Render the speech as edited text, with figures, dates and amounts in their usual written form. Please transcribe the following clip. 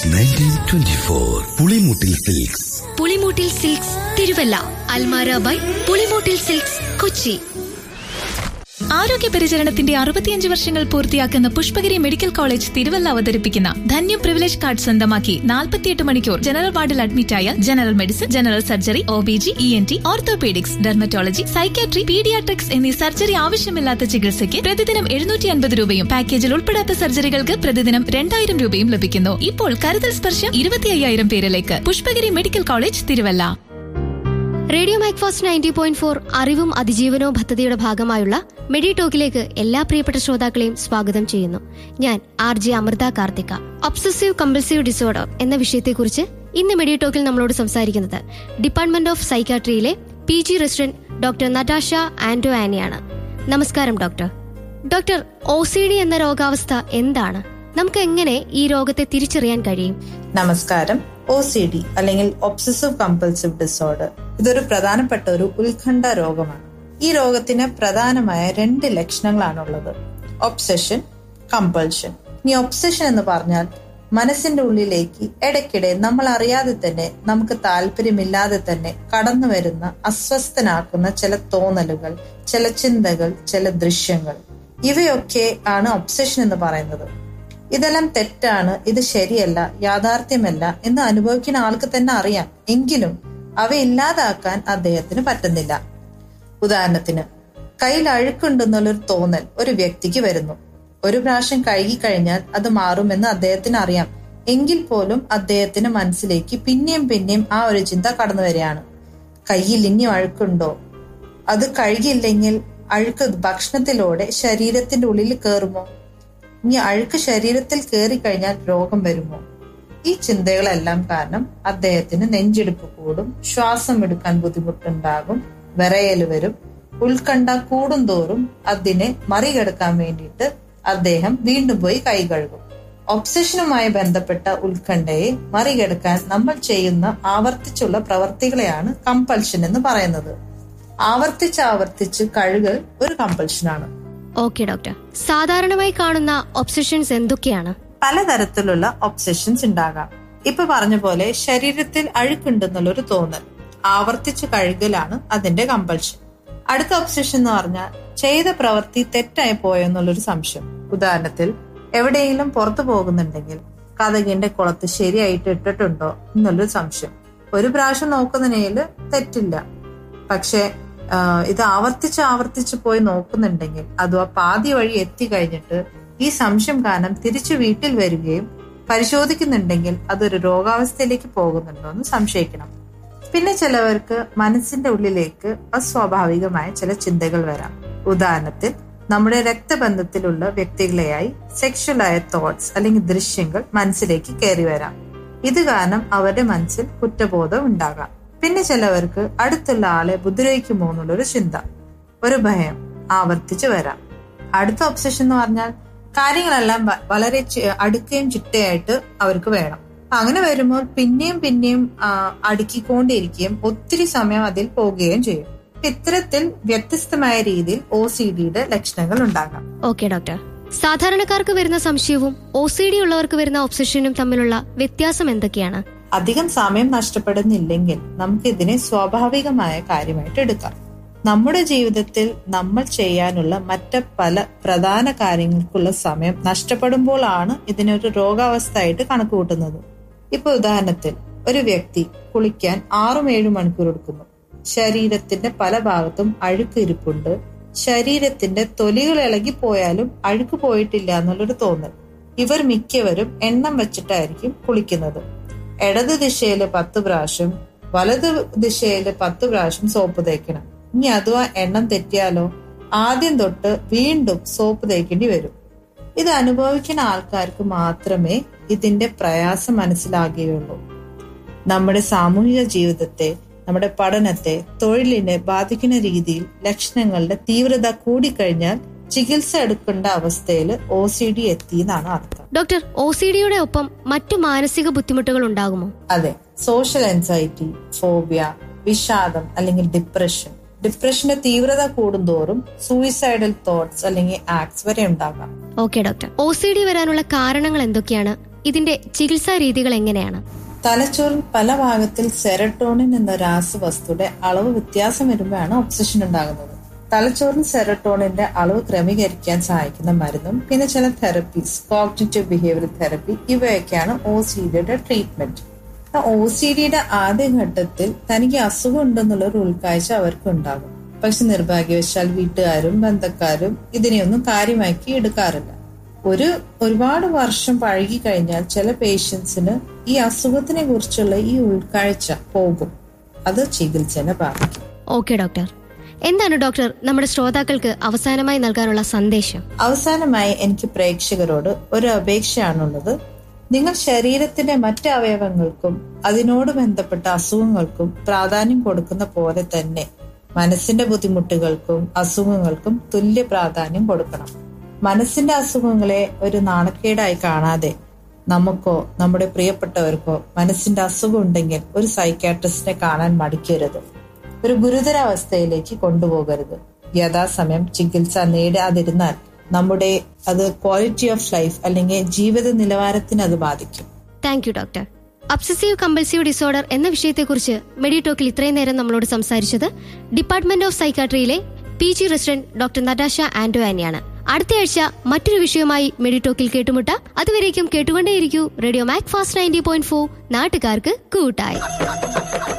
1924 Pulimoottil silks. Pulimoottil silks Thiruvalla. Almara by Pulimoottil silks, Kochi. ആരോഗ്യ പരിചരണത്തിന്റെ 65 വർഷങ്ങൾ പൂർത്തിയാക്കുന്ന പുഷ്പഗിരി മെഡിക്കൽ കോളേജ് തിരുവല്ല അവതരിപ്പിക്കുന്ന ധന്യം പ്രിവിലേജ് കാർഡ് സ്വന്തമാക്കി 48 മണിക്കൂർ ജനറൽ വാർഡിൽ അഡ്മിറ്റായ general medicine, general surgery, OBG, ENT, orthopaedics, dermatology, psychiatry, paediatrics എന്നീ സർജറി ആവശ്യമില്ലാത്ത ചികിത്സയ്ക്ക് പ്രതിദിനം 750 രൂപയും പാക്കേജിൽ ഉൾപ്പെടാത്ത സർജറികൾക്ക് പ്രതിദിനം 2000 രൂപയും ലഭിക്കുന്നു. ഇപ്പോൾ കരുതൽ സ്പർശം 25,000 പേരിലേക്ക്. Pushpagiri medical college Thiruvalla. Radio മൈക്ഫാസ്റ്റ് 90.4 അറിവും അതിജീവനവും പദ്ധതിയുടെ ഭാഗമായുള്ള മെഡി ടോക്കിലേക്ക് എല്ലാ പ്രിയപ്പെട്ട ശ്രോതാക്കളെയും സ്വാഗതം ചെയ്യുന്നു. ഞാൻ RJ Amrita Karthika. Obsessive compulsive disorder എന്ന വിഷയത്തെക്കുറിച്ച് ഇന്ന് മെഡി ടോക്കിൽ നമ്മളോട് സംസാരിക്കുന്നത് department of സൈക്യാട്രിയിലെ PG resident doctor Natasha Anto ആനിയാണ്. നമസ്കാരം ഡോക്ടർ. ഡോക്ടർ, OCD എന്ന രോഗാവസ്ഥ എന്താണ്? നമുക്ക് എങ്ങനെ ഈ രോഗത്തെ തിരിച്ചറിയാൻ കഴിയും? നമസ്കാരം. OCD അല്ലെങ്കിൽ ഒബ്സസീവ് കമ്പൽസീവ് ഡിസോർഡർ ഇതൊരു പ്രധാനപ്പെട്ട ഒരു ഉത്കണ്ഠ രോഗമാണ്. ഈ രോഗത്തിന് പ്രധാനമായ 2 ലക്ഷണങ്ങളാണുള്ളത്: ഒബ്സഷൻ, കമ്പൾഷൻ. ഈ ഒബ്സഷൻ എന്ന് പറഞ്ഞാൽ മനസ്സിന്റെ ഉള്ളിലേക്ക് ഇടയ്ക്കിടെ നമ്മൾ അറിയാതെ തന്നെ, നമുക്ക് താല്പര്യമില്ലാതെ തന്നെ കടന്നു വരുന്ന അസ്വസ്ഥനാക്കുന്ന ചില തോന്നലുകൾ, ചില ചിന്തകൾ, ചില ദൃശ്യങ്ങൾ, ഇവയൊക്കെ ആണ് ഒബ്സഷൻ എന്ന് പറയുന്നത്. ഇതെല്ലാം തെറ്റാണ്, ഇത് ശരിയല്ല, യാഥാർത്ഥ്യമല്ല എന്ന് അനുഭവിക്കുന്ന ആൾക്ക് തന്നെ അറിയാം. എങ്കിലും അവ ഇല്ലാതാക്കാൻ അദ്ദേഹത്തിന് പറ്റുന്നില്ല. ഉദാഹരണത്തിന്, കയ്യിൽ അഴുക്കുണ്ടെന്നുള്ളൊരു തോന്നൽ ഒരു വ്യക്തിക്ക് വരുന്നു. ഒരു പ്രാവശ്യം കഴുകിക്കഴിഞ്ഞാൽ അത് മാറുമെന്ന് അദ്ദേഹത്തിന് അറിയാം. എങ്കിൽ പോലും അദ്ദേഹത്തിന്റെ മനസ്സിലേക്ക് പിന്നെയും ആ ഒരു ചിന്ത കടന്നു വരികയാണ്. കയ്യിൽ ഇനിയും അഴുക്കുണ്ടോ? അത് കഴുകിയില്ലെങ്കിൽ അഴുക്ക് ഭക്ഷണത്തിലൂടെ ശരീരത്തിന്റെ ഉള്ളിൽ കയറുമോ? ഇനി അഴുക്ക് ശരീരത്തിൽ കയറി കഴിഞ്ഞാൽ രോഗം വരുമോ? ഈ ചിന്തകളെല്ലാം കാരണം അദ്ദേഹത്തിന് നെഞ്ചെടുപ്പ് കൂടും, ശ്വാസം എടുക്കാൻ ബുദ്ധിമുട്ടുണ്ടാകും, വിറയല് വരും. ഉത്കണ്ഠ കൂടുന്തോറും അതിനെ മറികടക്കാൻ വേണ്ടിയിട്ട് അദ്ദേഹം വീണ്ടും പോയി കൈ കഴുകും. ഒബ്സഷനുമായി ബന്ധപ്പെട്ട ഉത്കണ്ഠയെ മറികടക്കാൻ നമ്മൾ ചെയ്യുന്ന ആവർത്തിച്ചുള്ള പ്രവർത്തികളെയാണ് കമ്പൽഷൻ എന്ന് പറയുന്നത്. ആവർത്തിച്ച് കഴുകൽ ഒരു കമ്പൽഷനാണ്. ഓക്കെ ഡോക്ടർ, സാധാരണമായി കാണുന്ന ഒബ്സഷൻസ് എന്തൊക്കെയാണ്? പലതരത്തിലുള്ള ഒബ്സഷൻസ് ഉണ്ടാകാം. ഇപ്പൊ പറഞ്ഞ പോലെ ശരീരത്തിൽ അഴുക്കുണ്ടെന്നുള്ളൊരു തോന്നൽ, ആവർത്തിച്ച് കഴുകലാണ് അതിന്റെ കമ്പൽഷൻ. അടുത്ത ഒബ്സഷൻ എന്ന് പറഞ്ഞാൽ ചെയ്ത പ്രവൃത്തി തെറ്റായി പോയെന്നുള്ളൊരു സംശയം. ഉദാഹരണത്തിൽ, എവിടെയെങ്കിലും പുറത്തു പോകുന്നുണ്ടെങ്കിൽ കതകിന്റെ കുളത്ത് ശരിയായിട്ട് ഇട്ടിട്ടുണ്ടോ എന്നുള്ളൊരു സംശയം. ഒരു പ്രാവശ്യം നോക്കുന്നതിൽ തെറ്റില്ല, പക്ഷെ ഇത് ആവർത്തിച്ച് പോയി നോക്കുന്നുണ്ടെങ്കിൽ, അഥവാ പാതി വഴി എത്തിക്കഴിഞ്ഞിട്ട് ഈ സംശയം കാരണം തിരിച്ചു വീട്ടിൽ വരികയും പരിശോധിക്കുന്നുണ്ടെങ്കിൽ അതൊരു രോഗാവസ്ഥയിലേക്ക് പോകുന്നുണ്ടോ എന്ന് സംശയിക്കണം. പിന്നെ ചിലവർക്ക് മനസ്സിന്റെ ഉള്ളിലേക്ക് അസ്വാഭാവികമായ ചില ചിന്തകൾ വരാം. ഉദാഹരണത്തിൽ, നമ്മുടെ രക്തബന്ധത്തിലുള്ള വ്യക്തികളെയായി സെക്ഷുവലായ തോട്ട്സ് അല്ലെങ്കിൽ ദൃശ്യങ്ങൾ മനസ്സിലേക്ക് കയറി വരാം. ഇത് കാരണം അവരുടെ മനസ്സിൽ കുറ്റബോധം ഉണ്ടാകാം. പിന്നെ ചിലവർക്ക് അടുത്തുള്ള ആളെ ഉപദ്രവിക്കുമോ എന്നുള്ളൊരു ചിന്ത, ഒരു ഭയം ആവർത്തിച്ച് വരാം. അടുത്ത ഒബ്സഷൻ എന്ന് പറഞ്ഞാൽ കാര്യങ്ങളെല്ലാം വളരെ അടുക്കുകയും ചിട്ടയായിട്ട് അവർക്ക് വേണം. അങ്ങനെ വരുമ്പോൾ പിന്നെയും അടുക്കിക്കൊണ്ടിരിക്കുകയും ഒത്തിരി സമയം അതിൽ പോകുകയും ചെയ്യും. ഇത്തരത്തിൽ വ്യത്യസ്തമായ രീതിയിൽ OCDയുടെ ലക്ഷണങ്ങൾ ഉണ്ടാകാം. ഓക്കെ ഡോക്ടർ, സാധാരണക്കാർക്ക് വരുന്ന സംശയവും OCD ഉള്ളവർക്ക് വരുന്ന ഒബ്സഷനും തമ്മിലുള്ള വ്യത്യാസം എന്തൊക്കെയാണ്? അധികം സമയം നഷ്ടപ്പെടുന്നില്ലെങ്കിൽ നമുക്ക് ഇതിനെ സ്വാഭാവികമായ കാര്യമായിട്ട് എടുക്കാം. നമ്മുടെ ജീവിതത്തിൽ നമ്മൾ ചെയ്യാനുള്ള മറ്റ് പല പ്രധാന കാര്യങ്ങൾക്കുള്ള സമയം നഷ്ടപ്പെടുമ്പോഴാണ് ഇതിനൊരു രോഗാവസ്ഥയായിട്ട് കണക്ക് കൂട്ടുന്നത്. ഇപ്പൊ ഉദാഹരണത്തിൽ, ഒരു വ്യക്തി കുളിക്കാൻ 6-7 മണിക്കൂർ എടുക്കുന്നു. ശരീരത്തിന്റെ പല ഭാഗത്തും അഴുക്ക് ഇരിപ്പുണ്ട്. ശരീരത്തിന്റെ തൊലികൾ ഇളകിപ്പോയാലും അഴുക്ക് പോയിട്ടില്ല എന്നുള്ളൊരു തോന്നൽ. ഇവർ മിക്കവരും എണ്ണം വെച്ചിട്ടായിരിക്കും കുളിക്കുന്നത്. ഇടത് ദിശയിൽ 10 പ്രാവശ്യം, വലത് ദിശയിൽ 10 പ്രാവശ്യം സോപ്പ് തേക്കണം. ഇനി അഥവാ എണ്ണം തെറ്റിയാലോ ആദ്യം തൊട്ട് വീണ്ടും സോപ്പ് തേക്കേണ്ടി വരും. ഇത് അനുഭവിക്കുന്ന ആൾക്കാർക്ക് മാത്രമേ ഇതിന്റെ പ്രയാസം മനസ്സിലാകുകയുള്ളൂ. നമ്മുടെ സാമൂഹിക ജീവിതത്തെ, നമ്മുടെ പഠനത്തെ, തൊഴിലിനെ ബാധിക്കുന്ന രീതിയിൽ ലക്ഷണങ്ങളുടെ തീവ്രത കൂടിക്കഴിഞ്ഞാൽ ചികിത്സ എടുക്കേണ്ട അവസ്ഥയിൽ OCD എത്തി എന്നാണ് അർത്ഥം. ഡോക്ടർ, OCDയുടെ ഒപ്പം മറ്റു മാനസിക ബുദ്ധിമുട്ടുകൾ ഉണ്ടാകുമോ? അതെ, സോഷ്യൽ ആൻസൈറ്റി, ഫോബിയ, വിഷാദം അല്ലെങ്കിൽ ഡിപ്രഷന്റെ തീവ്രത കൂടുന്തോറും സൂയിസൈഡൽ തോട്ട്സ് അല്ലെങ്കിൽ ആക്ട്സ് വരെ ഉണ്ടാകാം. ഓക്കെ ഡോക്ടർ, OCD വരാനുള്ള കാരണങ്ങൾ എന്തൊക്കെയാണ്? ഇതിന്റെ ചികിത്സാ രീതികൾ എങ്ങനെയാണ്? തലച്ചോറിൽ പല ഭാഗത്തിൽ സെറട്ടോണിൻ എന്ന രാസവസ്തുയുടെ അളവ് വ്യത്യാസം വരുമ്പോഴാണ് ഒബ്സഷൻ ഉണ്ടാകുന്നത്. തലച്ചോറിൽ സെറട്ടോണിന്റെ അളവ് ക്രമീകരിക്കാൻ സഹായിക്കുന്ന മരുന്നും പിന്നെ ചില തെറപ്പീസ്, കോഗ്നിറ്റീവ് ബിഹേവിയർ തെറപ്പി, ഇവയൊക്കെയാണ് OCDയുടെ ട്രീറ്റ്മെന്റ്. OCDയുടെ ആദ്യഘട്ടത്തിൽ തനിക്ക് അസുഖം ഉണ്ടെന്നുള്ള ഒരു ഉൾക്കാഴ്ച അവർക്ക് ഉണ്ടാകും. പക്ഷെ നിർഭാഗ്യവശാൽ വീട്ടുകാരും ബന്ധക്കാരും ഇതിനെയൊന്നും കാര്യമാക്കി എടുക്കാറില്ല. ഒരുപാട് വർഷം പഴകി കഴിഞ്ഞാൽ ചില പേഷ്യൻസിന് ഈ അസുഖത്തിനെ കുറിച്ചുള്ള ഈ ഉൾക്കാഴ്ച പോകും. അത് ചികിത്സനെ ബാധിക്കും. ഓക്കെ ഡോക്ടർ, എന്താണ് ഡോക്ടർ നമ്മുടെ ശ്രോതാക്കൾക്ക് അവസാനമായി നൽകാനുള്ള സന്ദേശം? അവസാനമായി എനിക്ക് പ്രേക്ഷകരോട് ഒരു അപേക്ഷയാണുള്ളത്. നിങ്ങൾ ശരീരത്തിന്റെ മറ്റ് അവയവങ്ങൾക്കും അതിനോട് ബന്ധപ്പെട്ട അസുഖങ്ങൾക്കും പ്രാധാന്യം കൊടുക്കുന്ന പോലെ തന്നെ മനസ്സിന്റെ ബുദ്ധിമുട്ടുകൾക്കും അസുഖങ്ങൾക്കും തുല്യ പ്രാധാന്യം കൊടുക്കണം. മനസ്സിന്റെ അസുഖങ്ങളെ ഒരു നാണക്കേടായി കാണാതെ നമുക്കോ നമ്മുടെ പ്രിയപ്പെട്ടവർക്കോ മനസ്സിന്റെ അസുഖം ഉണ്ടെങ്കിൽ ഒരു സൈക്യാട്രിസ്റ്റിനെ കാണാൻ മടിക്കരുത്. ഒരു ഗുരുതരാവസ്ഥയിലേക്ക് കൊണ്ടുപോകരുത്. യഥാസമയം ചികിത്സ നേടാതിരുന്നാൽ നമ്മുടെ അത് ക്വാളിറ്റി ഓഫ് ലൈഫ് അല്ലെങ്കിൽ ജീവിത നിലവാരത്തിന് അത് ബാധിക്കും. Thank you doctor. Obsessive compulsive disorder എന്ന വിഷയത്തെക്കുറിച്ച് മെഡിടോക്കിൽ ഇത്രയും നേരം നമ്മളോട് സംസാരിച്ചത് department of സൈക്കാട്രിയിലെ PG resident doctor Natasha ആന്റോയാനിയാണ്. അടുത്തയാഴ്ച മറ്റൊരു വിഷയമായി മെഡിടോക്കിൽ കേട്ടുമുട്ടാം. അതുവരേക്കും കേട്ടുകൊണ്ടേയിരിക്കൂ റേഡിയോ മാക് ഫാസ്റ്റ് 90.4, നാട്ടുകാർക്ക് കൂട്ടായി.